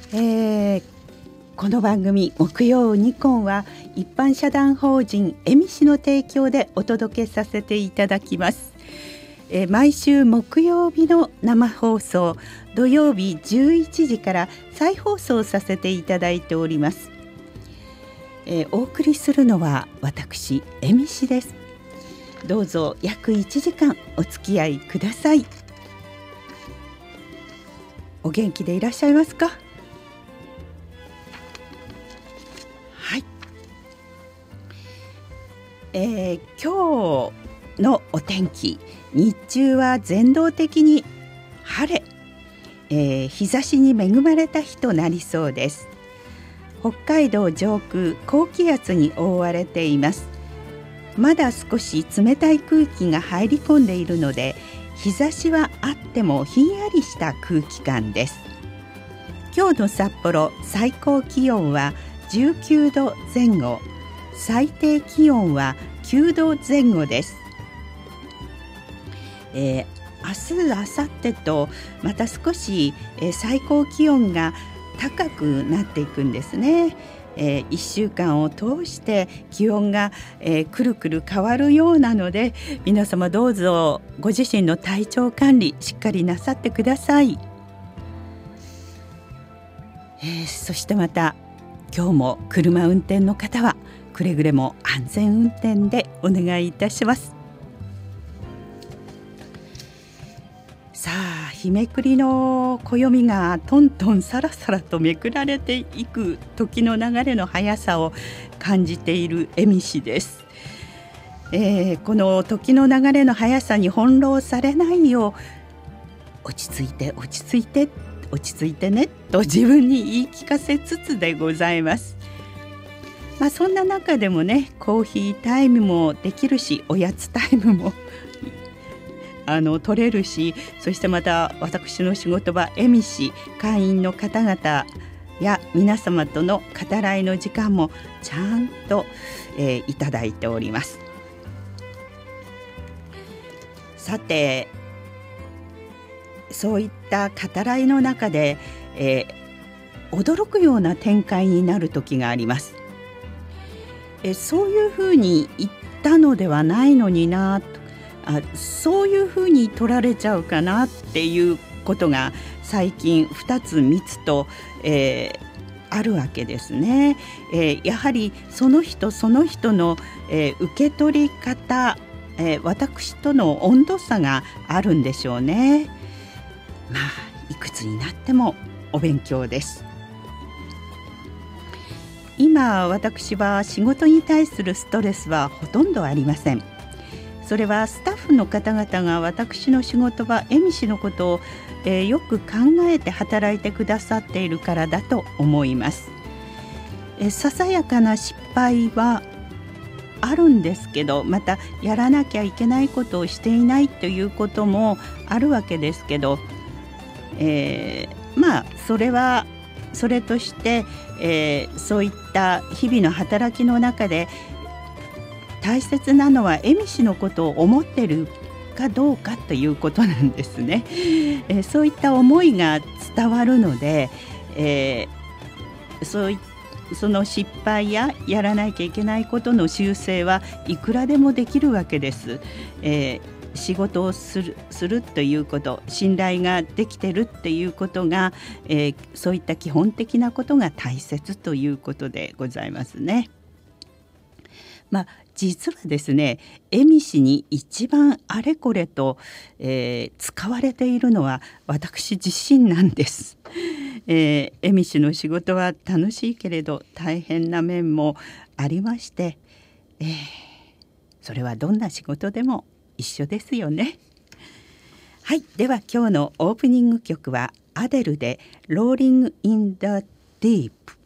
この番組木曜ニコンは一般社団法人恵美市の提供でお届けさせていただきます。毎週木曜日の生放送、土曜日11時から再放送させていただいております。お送りするのは私恵美市です。どうぞ約1時間お付き合いください。お元気でいらっしゃいますか？はい、今日のお天気、日中は全道的に晴れ、日差しに恵まれた日となりそうです。北海道上空、高気圧に覆われています。まだ少し冷たい空気が入り込んでいるので、日差しはあってもひんやりした空気感です。今日の札幌、最高気温は19度前後、最低気温は9度前後です。明日、明後日とまた少し、最高気温が高くなっていくんですね。1週間を通して気温が、くるくる変わるようなので、皆様どうぞご自身の体調管理しっかりなさってください。そしてまた今日も車運転の方はくれぐれも安全運転でお願いいたします。さあ、日めくりの暦がトントンサラサラとめくられていく時の流れの速さを感じている恵美市です。この時の流れの速さに翻弄されないよう、落ち着いて落ち着いて落ち着いてねと自分に言い聞かせつつでございます。そんな中でもね、コーヒータイムもできるし、おやつタイムも取れるし、そしてまた私の仕事場恵美市会員の方々や皆様との語らいの時間もちゃんと、いただいております。さて、そういった語らいの中で、驚くような展開になる時があります。そういうふうに言ったのではないのにな、そういうふうに取られちゃうかなっていうことが最近2つ3つと、あるわけですね。やはりその人その人の、受け取り方、私との温度差があるんでしょうね。いくつになってもお勉強です。今私は仕事に対するストレスはほとんどありません。それはスタッフの方々が私の仕事場恵美市のことを、よく考えて働いてくださっているからだと思います。ささやかな失敗はあるんですけど、またやらなきゃいけないことをしていないということもあるわけですけど、それはそれとして、そういった日々の働きの中で大切なのは恵美市のことを思っているかどうかということなんですね。そういった思いが伝わるので、その失敗ややらなきゃいけないことの修正はいくらでもできるわけです。仕事をするということ、信頼ができてるっていうことが、そういった基本的なことが大切ということでございますね。実はですね、恵美市に一番あれこれと、使われているのは私自身なんです。恵美市の仕事は楽しいけれど大変な面もありまして、それはどんな仕事でも一緒ですよね。はい、では今日のオープニング曲はアデルでローリングインザディープ。